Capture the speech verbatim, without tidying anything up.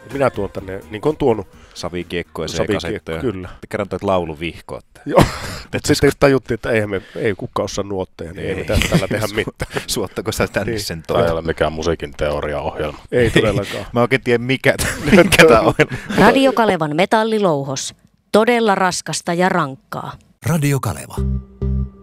minä tuon tänne, niin kuin on tuonut savikiekkoja ja kasettoja. Kyllä. Kerran toit lauluvihkoa. Joo, mutta sitten tajuttiin, että eihän me, ei kukaan osaa nuotteja, niin ei, ei mitään tällä tehdä mitään. Suottako sä tänne niin. sen Tämä ei ole mikään musiikin teoriaohjelma. Ei todellakaan. Mä oikein tiedän mikä, mikä tämä ohjelma. Radio Kalevan metallilouhos. Todella raskasta ja rankkaa. Radio Kaleva.